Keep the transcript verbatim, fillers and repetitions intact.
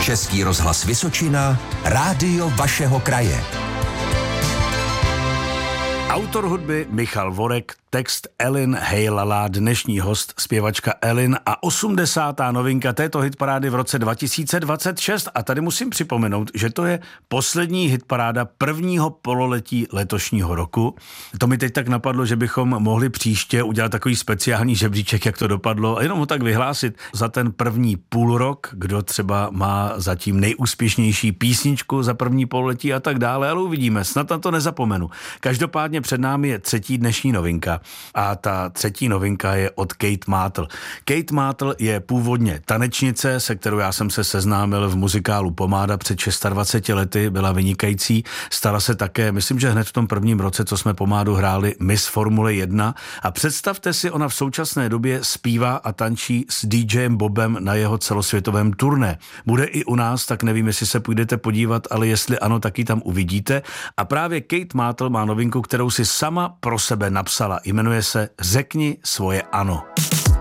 Český rozhlas Vysočina, rádio vašeho kraje. Autor hudby Michal Vorek, text Elin Hejlala, dnešní host zpěvačka Elin a osmdesátá novinka této hitparády v roce dva tisíce dvacet šest. A tady musím připomenout, že to je poslední hitparáda prvního pololetí letošního roku. To mi teď tak napadlo, že bychom mohli příště udělat takový speciální žebříček, jak to dopadlo, a jenom ho tak vyhlásit za ten první půlrok, kdo třeba má zatím nejúspěšnější písničku za první pololetí a tak dále, ale uvidíme, snad na to nezapomenu. Každopádně před námi je třetí dnešní novinka a ta třetí novinka je od Kate Mátl. Kate Mátl je původně tanečnice, se kterou já jsem se seznámil v muzikálu Pomáda před dvaceti šesti lety, byla vynikající. Stala se také, myslím, že hned v tom prvním roce, co jsme Pomádu hráli, Miss Formule jedna, a představte si, ona v současné době zpívá a tančí s DJem Bobem na jeho celosvětovém turné. Bude i u nás, tak nevím, jestli se půjdete podívat, ale jestli ano, tak ji tam uvidíte. A právě Kate Mátl má novinku, kterou si sama pro sebe napsala. Jmenuje se Řekni svoje ano.